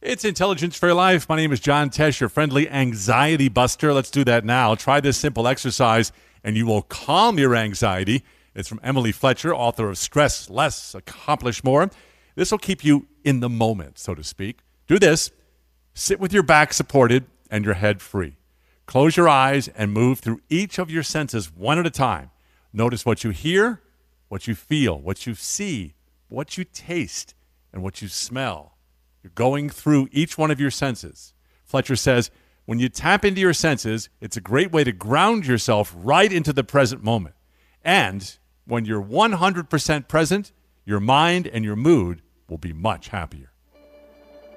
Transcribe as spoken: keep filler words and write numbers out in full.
It's Intelligence for Your Life. My name is John Tesh, your friendly anxiety buster. Let's do that now. Try this simple exercise, and you will calm your anxiety. It's from Emily Fletcher, author of Stress Less, Accomplish More. This will keep you in the moment, so to speak. Do this. Sit with your back supported and your head free. Close your eyes and move through each of your senses one at a time. Notice what you hear, what you feel, what you see, what you taste, and what you smell. You're going through each one of your senses. Fletcher says, when you tap into your senses, it's a great way to ground yourself right into the present moment. And when you're one hundred percent present, your mind and your mood will be much happier.